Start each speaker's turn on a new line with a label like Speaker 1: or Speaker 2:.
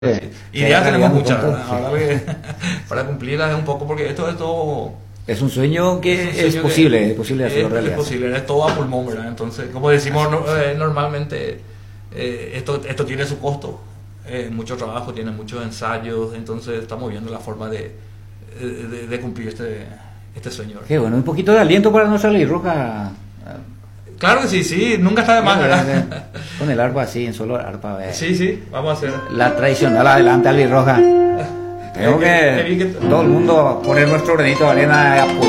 Speaker 1: Ideas tenemos muchas, ¿verdad? Ahora para cumplirlas es un poco, porque esto es todo...
Speaker 2: Es un sueño que es posible, es posible hacerlo realidad.
Speaker 1: Es posible, es todo a pulmón, ¿verdad? Entonces, como decimos normalmente, esto tiene su costo, mucho trabajo, tiene muchos ensayos, entonces estamos viendo la forma de cumplir este sueño, ¿verdad?
Speaker 2: Qué bueno, un poquito de aliento para nuestra ley roja.
Speaker 1: Claro que sí, nunca está de más, ¿verdad?
Speaker 2: Con el arpa así, en solo arpa.
Speaker 1: Sí, vamos a hacer.
Speaker 2: La tradicional adelante, ley roja. Tengo que todo el mundo poner nuestro granito de arena y apoyar.